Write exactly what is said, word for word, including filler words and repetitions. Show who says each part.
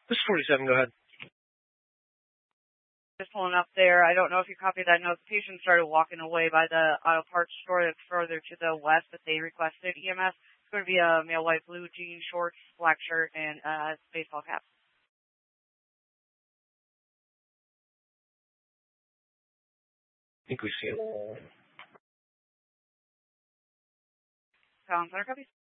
Speaker 1: This is forty-seven, go ahead.
Speaker 2: Just pulling up there. I don't know if you copied that note. The patient started walking away by the auto parts store that's further to the west, but they requested E M S. It's going to be a male white blue jean shorts, black shirt, and uh, baseball cap.
Speaker 1: I think we see it.
Speaker 2: Colin, center copies.